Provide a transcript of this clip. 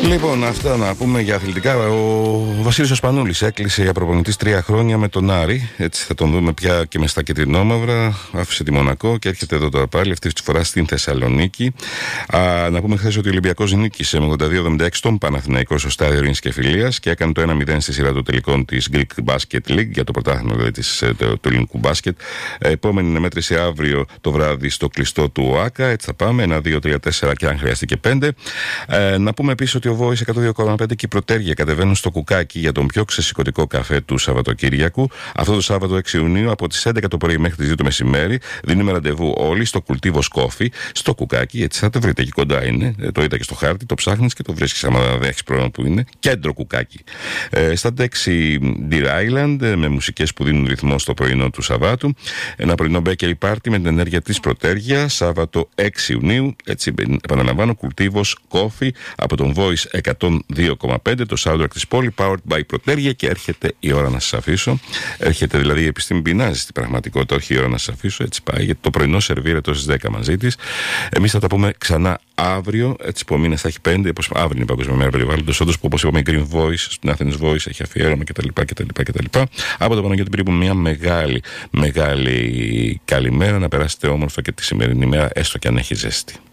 Λοιπόν, αυτά να πούμε για αθλητικά. Ο Βασίλης ο Σπανούλης έκλεισε για προπονητής 3 χρόνια με τον Άρη. Έτσι θα τον δούμε πια και μες στα κεντρινόμαυρα. Άφησε τη Μονακό και έρχεται εδώ τώρα πάλι, αυτή τη φορά στην Θεσσαλονίκη. Να πούμε χθες ότι ο Ολυμπιακός νίκησε με 82-76 τον Παναθηναϊκό στο στάδιο Ειρήνης και Φιλίας και έκανε το 1-0 στη σειρά των τελικών της Greek Basket League για το πρωτάθλημα δηλαδή του ελληνικού μπάσκετ. Επόμενη είναι μέτρηση αύριο το βράδυ στο κλειστό του ΟΑΚΑ. Έτσι θα πάμε. 1, 2, 3, 4 και αν χρειαστεί και 5. Να πούμε επίσης ότι ο Voice 102,5 και η Πρωτέργεια κατεβαίνουν στο Κουκάκι για τον πιο ξεσηκωτικό καφέ του Σαββατοκύριακου. Αυτό το Σάββατο 6 Ιουνίου από τις 11 το πρωί μέχρι τις 2 το μεσημέρι. Δίνουμε ραντεβού όλοι στο Cultivos Coffee, στο Κουκάκι. Έτσι θα το βρείτε, εκεί κοντά είναι. Το είδα και στο χάρτη, το ψάχνεις και το βρίσκεις άμα δεν έχεις πρόβλημα που είναι. Κέντρο Κουκάκι. Στα τέξη Deer Island με μουσικές που δίνουν ρυθμό στο πρωινό του Σαββάτου. Ένα πρωινό bakery party με την ενέργεια της Πρωτέργεια, Σάββατο 6 Ιουνίου. Έτσι επαναλαμβάνω, Cultivos Coffee από τον Voice 102,5, το soundtrack της πόλη, powered by Πρωτέργεια. Και έρχεται η ώρα να σας αφήσω. Έρχεται δηλαδή η επιστήμη πεινάζει στην πραγματικότητα, όχι η ώρα να σας αφήσω. Έτσι πάει, γιατί το πρωινό σερβίρεται στις 10 μαζί της. Εμείς θα τα πούμε ξανά αύριο. Έτσι που ο μήνας θα έχει 5, αύριο είναι η Παγκόσμια Μέρα Περιβάλλοντος. Όντως που όπως είπαμε η Green Voice, στην Athens Voice έχει αφιέρωμα κτλ. Από το Παναγιώτη Πρίπου μια μεγάλη καλημέρα. Να περάσετε όμορφα και τη σημερινή μέρα, έστω και αν έχει ζέστη.